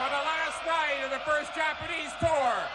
for the last night of the first Japanese tour